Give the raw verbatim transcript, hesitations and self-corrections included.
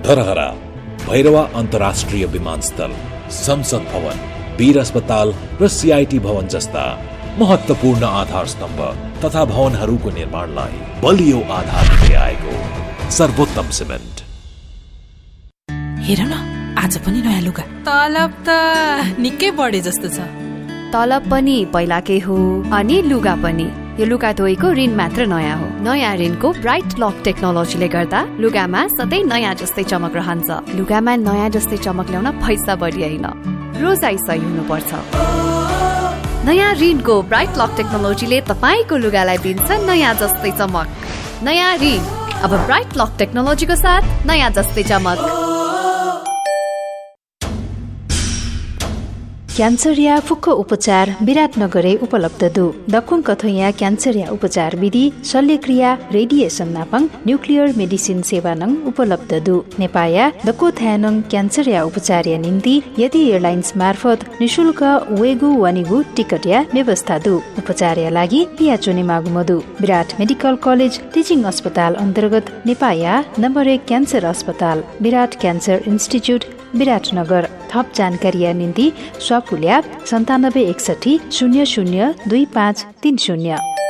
धरहरा, भैरवा अन्तर्राष्ट्रिय विमानस्थल, संसद भवन, वीर अस्पताल र सीआईटी भवन जस्ता महत्वपूर्ण आधार स्तम्भ तथा भवनहरूको निर्माणलाई बलियो आधार दिँदै आएको सर्वोत्तम सिमेन्ट। हेर न, आज पनि नयाँ लुगा। तलब त निकै बढे जस्तो छ। तलब पनि पहिलाकै हो अनि लुगा पनि। यो लुगा धोएको ऋण मात्र नयाँ हो। नयाँ ऋणको ब्राइट लक टेक्नोलोजीले गर्दा लुगामा सधैँ नयाँ जस्तै चमक रहन्छ। लुगामा नयाँ जस्तै चमक ल्याउन पैसा बढी होइन, रोजाइ सही हुनुपर्छ। नयाँ ऋणको ब्राइट लक टेक्नोलोजीले तपाईँको लुगालाई दिन्छ नयाँ जस्तै चमक। नयाँ ऋण अब ब्राइट लक टेक्नोलोजीको साथ नयाँ जस्तै चमक। क्यान्सर या फुक्को उपचार विराटनगरै उपलब्ध दु दक्कुङ कथोया क्यान्सर या उपचार विधि शल्यक्रिया रेडिएसन नापङ न्युक्लियर मेडिसिन सेवा नङ उपलब्ध दु नेपाया दक्को थ्यानङ क्यान्सर या उपचार या निम्ति यदि एयरलाइन्स मार्फत निशुल्क वेगु वनिगु टिकट या व्यवस्था दु उपचार या लागि पिया चुने मागुमदु विराट मेडिकल कलेज टिचिङ अस्पताल अन्तर्गत नेपाया नम्बर एक क्यान्सर अस्पताल विराट क्यान्सर इन्स्टिच्युट विराटनगर। थप जानकारी या निम्ति सपुल्या सन्तानब्बे एकसठी शून्य शून्य दुई पाँच तीन शून्य।